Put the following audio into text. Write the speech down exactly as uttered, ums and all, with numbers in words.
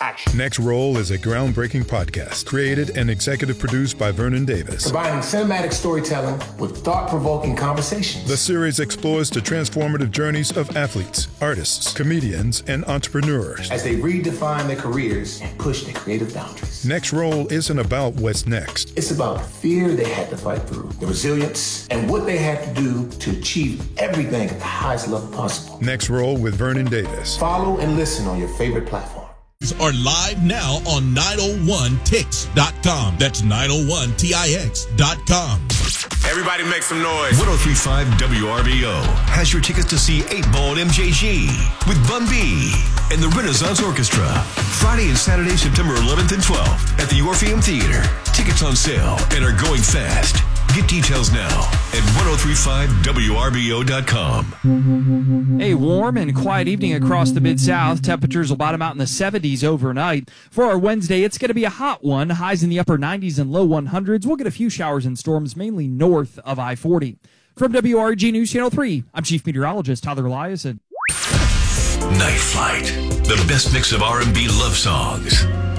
action. Next Roll is a groundbreaking podcast created and executive produced by Vernon Davis. Combining cinematic storytelling with thought-provoking conversations. The series explores the transformative journeys of athletes, artists, comedians, and entrepreneurs as they redefine their careers and push their creative boundaries. Next Roll isn't about what's next. It's about the fear they had to fight through, the resilience, and what they had to do to achieve everything at the highest level possible. Next Roll with Vernon Davis. Follow and listen on your favorite platform. Are live now on nine oh one tix dot com. That's nine oh one tix dot com. Everybody make some noise. one oh three point five W R V O has your tickets to see eight ball at M J G with Bun B and the Renaissance Orchestra. Friday and Saturday, September eleventh and twelfth at the Orpheum Theater. Tickets on sale and are going fast. Get details now at one oh three point five W R V O dot com. A warm and quiet evening across the Mid-South. Temperatures will bottom out in the seventies overnight. For our Wednesday, it's going to be a hot one. Highs in the upper nineties and low hundreds. We'll get a few showers and storms, mainly north of I forty. From W R G News Channel three, I'm Chief Meteorologist Tyler Eliason. Night Flight, the best mix of R and B love songs.